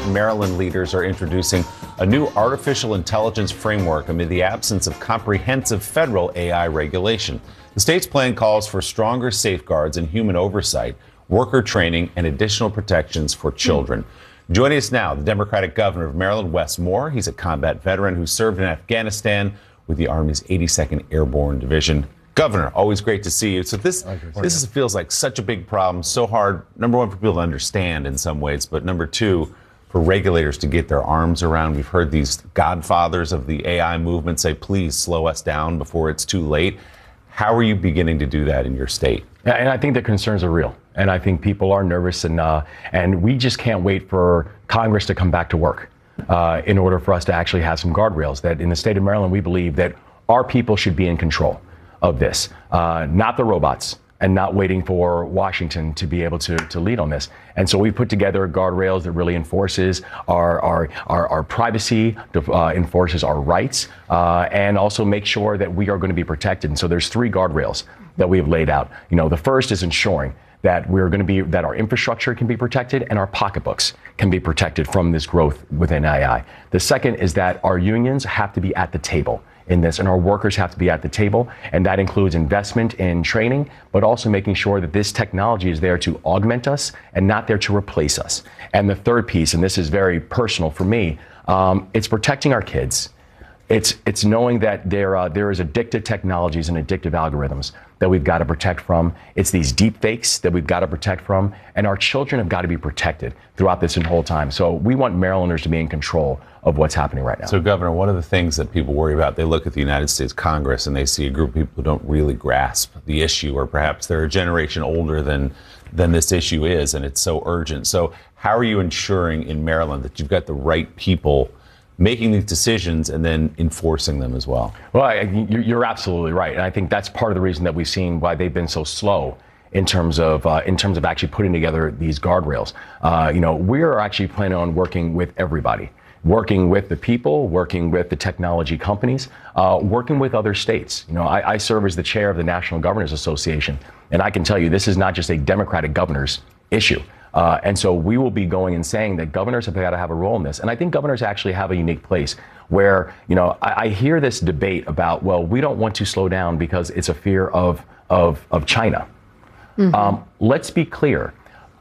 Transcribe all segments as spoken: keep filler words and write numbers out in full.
Maryland leaders are introducing a new artificial intelligence framework amid the absence of comprehensive federal A I regulation. The state's plan calls for stronger safeguards and human oversight, worker training, and additional protections for children. Mm. Joining us now, the Democratic governor of Maryland, Wes Moore. He's a combat veteran who served in Afghanistan with the Army's eighty-second Airborne Division. Governor, always great to see you. So this this is, feels like such a big problem, so hard, number one, for people to understand in some ways, but number two, for regulators to get their arms around. We've heard these godfathers of the A I movement say, please slow us down before it's too late. How are you beginning to do that in your state? And I think the concerns are real. And I think people are nervous, and uh, and we just can't wait for Congress to come back to work uh, in order for us to actually have some guardrails. That in the state of Maryland, we believe that our people should be in control of this, uh, not the robots, and not waiting for Washington to be able to, to lead on this. And so we put together guardrails that really enforces our our our, our privacy, uh, enforces our rights, uh, and also make sure that we are going to be protected. And so there's three guardrails that we have laid out. You know, the first is ensuring that we're going to be, that our infrastructure can be protected and our pocketbooks can be protected from this growth within A I. The second is that our unions have to be at the table in this, and our workers have to be at the table, and that includes investment in training, but also making sure that this technology is there to augment us and not there to replace us. And the third piece, and this is very personal for me, um, it's protecting our kids. It's it's knowing that there uh, there is addictive technologies and addictive algorithms that we've got to protect from. It's these deep fakes that we've got to protect from, and our children have got to be protected throughout this whole time. So we want Marylanders to be in control of what's happening right now. So, Governor, one of the things that people worry about, they look at the United States Congress and they see a group of people who don't really grasp the issue, or perhaps they're a generation older than than this issue is, and it's so urgent. So how are you ensuring in Maryland that you've got the right people making these decisions and then enforcing them as well? Well, I, you're absolutely right. And I think that's part of the reason that we've seen why they've been so slow in terms of uh, in terms of actually putting together these guardrails. Uh, you know, we're actually planning on working with everybody, working with the people, working with the technology companies, uh, working with other states. You know, I, I serve as the chair of the National Governors Association, and I can tell you this is not just a Democratic governor's issue. Uh, and so we will be going and saying that governors have got to have a role in this. And I think governors actually have a unique place where, you know, I, I hear this debate about, well, we don't want to slow down because it's a fear of of, of China. Mm-hmm. Um, let's be clear.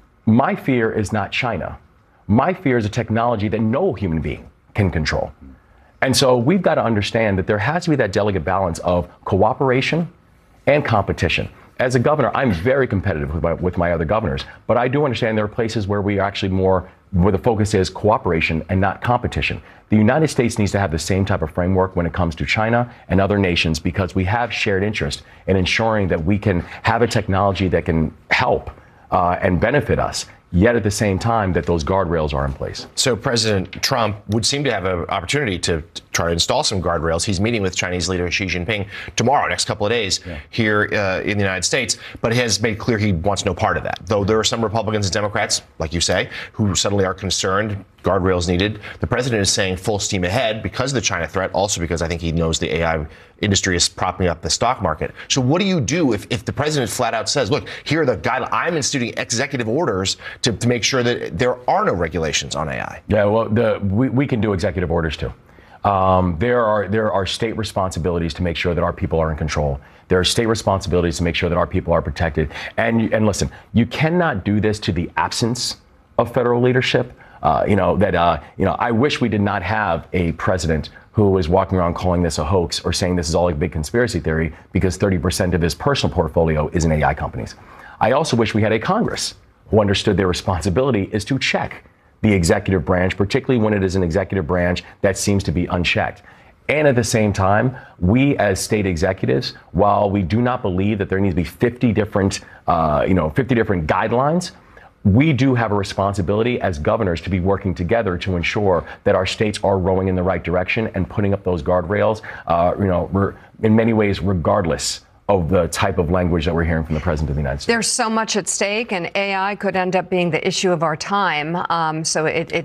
My fear is not China. My fear is a technology that no human being can control. And so we've got to understand that there has to be that delicate balance of cooperation and competition. As a governor, I'm very competitive with my, with my other governors, but I do understand there are places where we are actually more, where the focus is cooperation and not competition. The United States needs to have the same type of framework when it comes to China and other nations, because we have shared interest in ensuring that we can have a technology that can help uh, and benefit us, yet at the same time that those guardrails are in place. So President Trump would seem to have an opportunity to try to install some guardrails. He's meeting with Chinese leader Xi Jinping tomorrow, next couple of days, yeah. here uh, in the United States, but has made clear he wants no part of that. Though there are some Republicans and Democrats, like you say, who suddenly are concerned, guardrails needed. The president is saying full steam ahead because of the China threat, also because I think he knows the A I industry is propping up the stock market. So what do you do if, if the president flat out says, look, here are the guidelines, I'm instituting executive orders to, to make sure that there are no regulations on A I? Yeah, well, the, we, we can do executive orders too. Um, there are there are state responsibilities to make sure that our people are in control. There are state responsibilities to make sure that our people are protected. And and listen, you cannot do this to the absence of federal leadership. Uh, you know that uh, you know I wish we did not have a president who is walking around calling this a hoax or saying this is all a big conspiracy theory because thirty percent of his personal portfolio is in A I companies. I also wish we had a Congress who understood their responsibility is to check the executive branch, particularly when it is an executive branch that seems to be unchecked. And at the same time, we as state executives, while we do not believe that there needs to be fifty different, uh, you know, fifty different guidelines, we do have a responsibility as governors to be working together to ensure that our states are rowing in the right direction and putting up those guardrails, uh, you know, in many ways, regardless of the type of language that we're hearing from the President of the United States. There's so much at stake, and A I could end up being the issue of our time. Um, so it, it's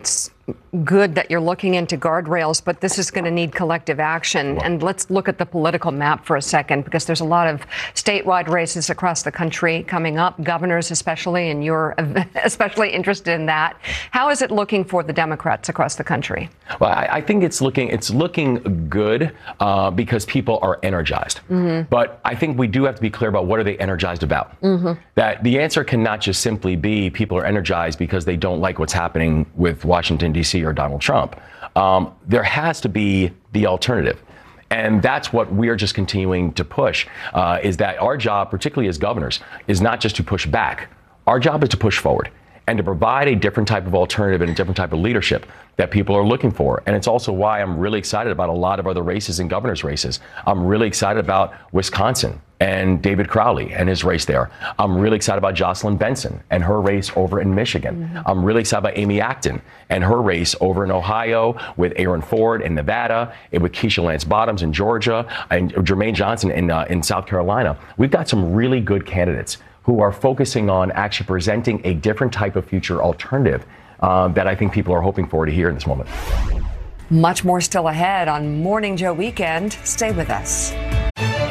good that you're looking into guardrails, but this is going to need collective action. And let's look at the political map for a second, because there's a lot of statewide races across the country coming up, governors especially, and you're especially interested in that. How is it looking for the Democrats across the country? Well, I, I think it's looking it's looking good uh, because people are energized. Mm-hmm. But I think we do have to be clear about what are they energized about. Mm-hmm. That the answer cannot just simply be people are energized because they don't like what's happening with Washington, D C or Donald Trump. Um, there has to be the alternative. And that's what we're just continuing to push, uh, is that our job, particularly as governors, is not just to push back. Our job is to push forward and to provide a different type of alternative and a different type of leadership that people are looking for. And it's also why I'm really excited about a lot of other races and governors' races. I'm really excited about Wisconsin and David Crowley and his race there. I'm really excited about Jocelyn Benson and her race over in Michigan. Mm-hmm. I'm really excited about Amy Acton and her race over in Ohio with Aaron Ford in Nevada, and with Keisha Lance Bottoms in Georgia, and Jermaine Johnson in, uh, in South Carolina. We've got some really good candidates who are focusing on actually presenting a different type of future alternative uh, that I think people are hoping for to hear in this moment. Much more still ahead on Morning Joe Weekend. Stay with us.